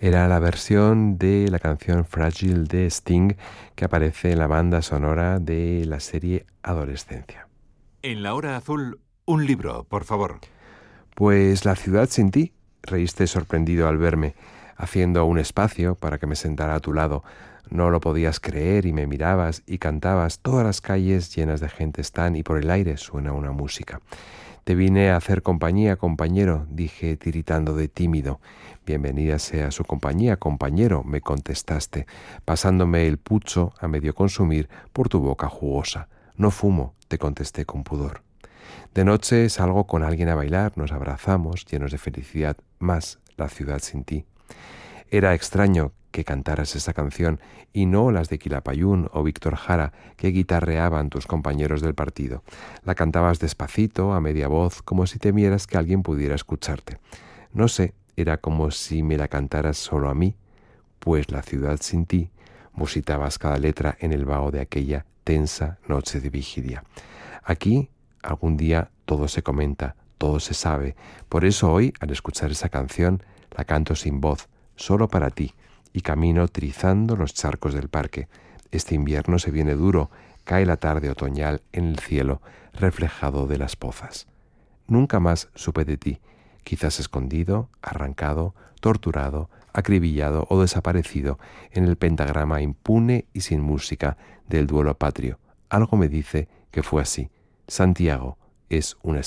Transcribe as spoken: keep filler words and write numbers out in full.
Era la versión de la canción Fragile de Sting que aparece en la banda sonora de la serie Adolescencia. En la hora azul, un libro, por favor. Pues La ciudad sin ti, reíste sorprendido al verme, haciendo un espacio para que me sentara a tu lado. No lo podías creer y me mirabas y cantabas. Todas las calles llenas de gente están y por el aire suena una música. Te vine a hacer compañía, compañero, dije tiritando de tímido. Bienvenida sea su compañía, compañero, me contestaste, pasándome el pucho a medio consumir por tu boca jugosa. No fumo, te contesté con pudor. De noche salgo con alguien a bailar, nos abrazamos, llenos de felicidad, más La ciudad sin ti. Era extraño que cantaras esa canción y no las de Quilapayún o Víctor Jara que guitarreaban tus compañeros del partido. La cantabas despacito, a media voz, como si temieras que alguien pudiera escucharte. No sé, era como si me la cantaras solo a mí, pues La ciudad sin ti, musitabas cada letra en el vaho de aquella tensa noche de vigilia. Aquí, algún día, todo se comenta, todo se sabe. Por eso hoy, al escuchar esa canción, la canto sin voz, solo para ti, y camino trizando los charcos del parque. Este invierno se viene duro, cae la tarde otoñal en el cielo, reflejado de las pozas. Nunca más supe de ti, quizás escondido, arrancado, torturado, acribillado o desaparecido en el pentagrama impune y sin música del duelo patrio. Algo me dice que fue así. Santiago es una